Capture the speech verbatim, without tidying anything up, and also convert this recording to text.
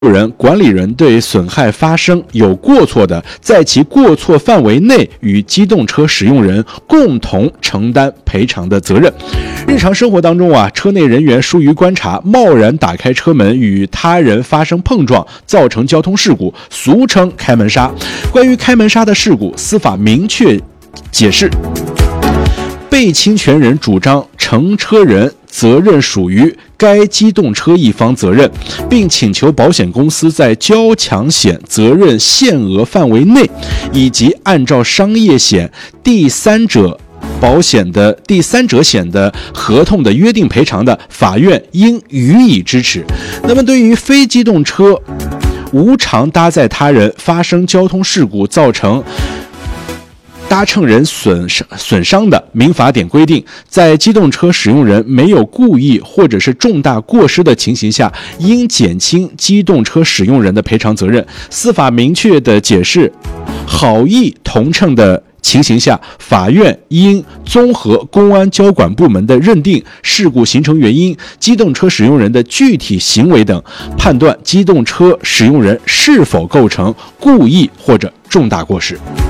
人、管理人对损害发生有过错的，在其过错范围内与机动车使用人共同承担赔偿的责任。日常生活当中啊，车内人员疏于观察，贸然打开车门与他人发生碰撞，造成交通事故，俗称开门杀。关于开门杀的事故，司法明确解释，被侵权人主张乘车人责任属于该机动车一方责任，并请求保险公司在交强险责任限额范围内，以及按照商业险第三者保险的第三者险的合同的约定赔偿的，法院应予以支持。那么对于非机动车无偿搭载他人发生交通事故造成搭乘人损损伤的，民法典规定，在机动车使用人没有故意或者是重大过失的情形下，应减轻机动车使用人的赔偿责任。司法明确的解释，好意同乘的情形下，法院应综合公安交管部门的认定、事故形成原因、机动车使用人的具体行为等，判断机动车使用人是否构成故意或者重大过失。